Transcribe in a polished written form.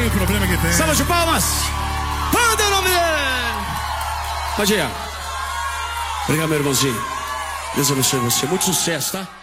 o problema que tem. Salva de palmas. Manda o nome dele. Pode ir. Obrigado, meu irmãozinho. Deus abençoe você. Muito sucesso, tá?